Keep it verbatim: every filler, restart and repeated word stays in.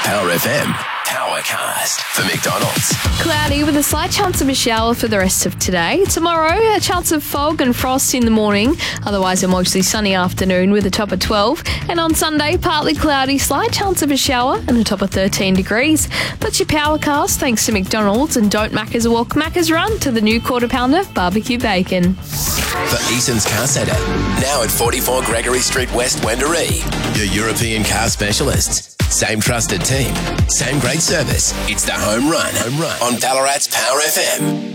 Power F M Powercast for McDonald's. Cloudy with a slight chance of a shower for the rest of today. Tomorrow, a chance of fog and frost in the morning. Otherwise, a mostly sunny afternoon with a top of twelve. And on Sunday, partly cloudy, slight chance of a shower and a top of thirteen degrees. That's your Powercast thanks to McDonald's. And don't Macca's walk, Macca's run to the new Quarter Pounder barbecue bacon. For Eason's Car Centre, now at forty-four Gregory Street West, Wendouree. Your European car specialists. Same trusted team. Same great service. It's the home run. Home run on Ballarat's Power F M.